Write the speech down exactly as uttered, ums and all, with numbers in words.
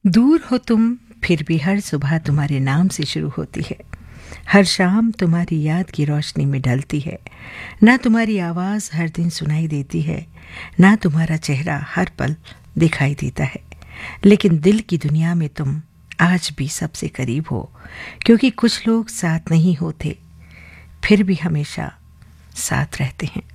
दूर हो तुम फिर भी हर सुबह तुम्हारे नाम से शुरू होती है। हर शाम तुम्हारी याद की रोशनी में ढलती है। ना तुम्हारी आवाज़ हर दिन सुनाई देती है, ना तुम्हारा चेहरा हर पल दिखाई देता है, लेकिन दिल की दुनिया में तुम आज भी सबसे करीब हो। क्योंकि कुछ लोग साथ नहीं होते, फिर भी हमेशा साथ रहते हैं।